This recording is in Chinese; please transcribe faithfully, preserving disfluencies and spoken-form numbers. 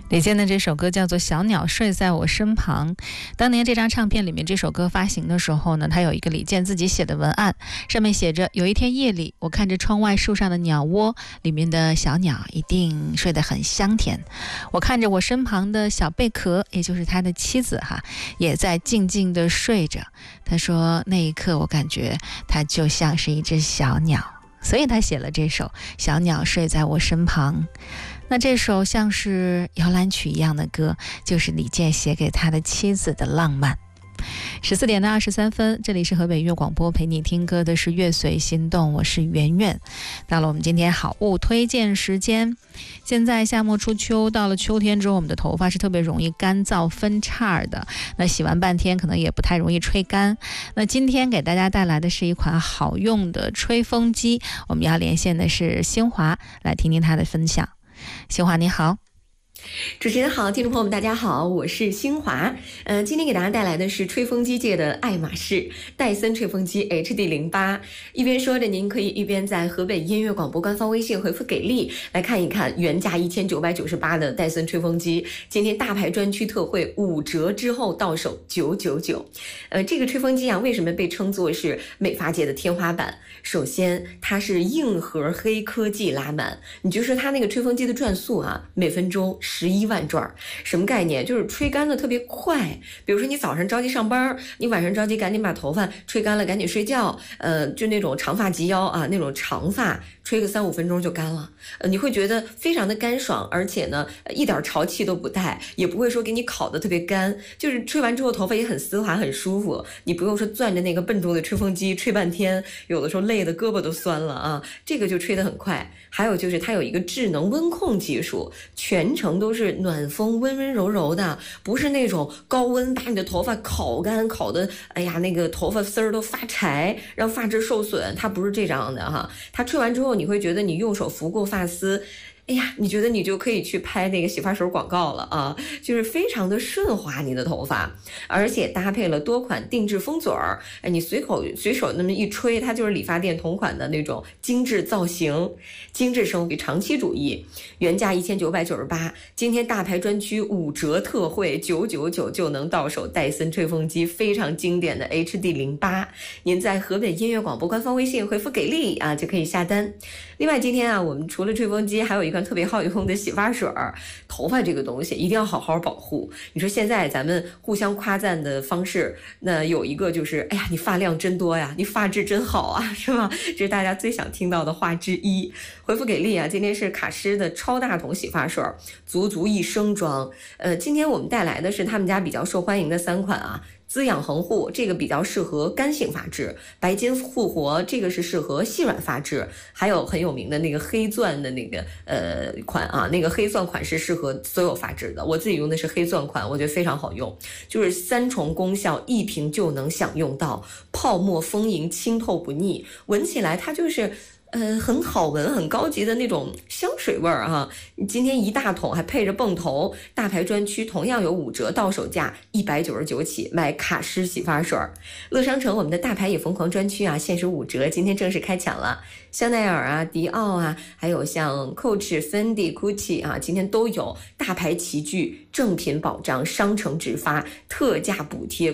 李健的这首歌叫做《小鸟睡在我身旁》。当年这张唱片里面这首歌发行的时候呢，它有一个李健自己写的文案，上面写着：有一天夜里，我看着窗外树上的鸟窝，里面的小鸟一定睡得很香甜。我看着我身旁的小贝壳，也就是他的妻子哈，也在静静地睡着。他说那一刻我感觉他就像是一只小鸟，所以他写了这首《小鸟睡在我身旁》。那这首像是摇篮曲一样的歌，就是李健写给他的妻子的浪漫。十四点的二十三分，这里是河北音乐广播，陪你听歌的是乐随心动，我是圆圆。到了我们今天好物推荐时间。现在夏末初秋，到了秋天之后，我们的头发是特别容易干燥分叉的，那洗完半天可能也不太容易吹干。那今天给大家带来的是一款好用的吹风机，我们要连线的是新华，来听听他的分享。新华你好。 主持人好，听众朋友们大家好，我是新华。呃，今天给大家带来的是吹风机界的爱马仕戴森吹风机 H D 零八。一边说着，您可以一边在河北音乐广播官方微信回复给力，来看一看原价一千九百九十八的戴森吹风机，今天大牌专区特惠五折之后到手九九九。呃，这个吹风机啊，为什么被称作是美发界的天花板？首先，它是硬核黑科技拉满，你就说它那个吹风机的转速啊，每分钟十一万转，什么概念？就是吹干的特别快。比如说你早上着急上班，你晚上着急赶紧把头发吹干了，赶紧睡觉。呃，就那种长发及腰啊，那种长发吹个三五分钟就干了。呃，你会觉得非常的干爽，而且呢，一点潮气都不带，也不会说给你烤得特别干。就是吹完之后头发也很丝滑，很舒服。你不用说攥着那个笨重的吹风机吹半天，有的时候累得胳膊都酸了啊。这个就吹得很快。还有就是它有一个智能温控技术，全程都是暖风温温柔柔的，不是那种高温把你的头发烤干，烤的哎呀那个头发丝儿都发柴，让发质受损。它不是这样的哈，它吹完之后你会觉得你用手拂过发丝，哎呀，你觉得你就可以去拍那个洗发水广告了啊，就是非常的顺滑你的头发，而且搭配了多款定制风嘴儿，哎，你随口随手那么一吹，它就是理发店同款的那种精致造型，精致生活长期主义。原价一千九百九十八，今天大牌专区五折特惠九九九就能到手戴森吹风机，非常经典的 H D 零八。您在河北音乐广播官方微信回复给力啊，就可以下单。另外今天啊，我们除了吹风机，还有一款特别好用的洗发水儿。头发这个东西一定要好好保护。你说现在咱们互相夸赞的方式，那有一个就是哎呀你发量真多呀，你发质真好啊，是吧？这是大家最想听到的话之一。回复给力啊，今天是卡诗的超大桶洗发水，足足一升装。呃，今天我们带来的是他们家比较受欢迎的三款啊。滋养恒护，这个比较适合干性发质；白金复活，这个是适合细软发质；还有很有名的那个黑钻的那个呃款啊，那个黑钻款是适合所有发质的。我自己用的是黑钻款，我觉得非常好用，就是三重功效，一瓶就能享用到，泡沫丰盈，清透不腻，闻起来它就是呃，很好闻，很高级的那种香水味儿哈。今天一大桶还配着泵头，大牌专区同样有五折，到手价一百九十九起，买卡诗洗发水。乐商城我们的大牌也疯狂专区啊，限时五折，今天正式开抢了。香奈儿啊，迪奥啊，还有像 Coach、Fendi、Gucci 啊，今天都有大牌齐聚，正品保障，商城直发，特价补贴。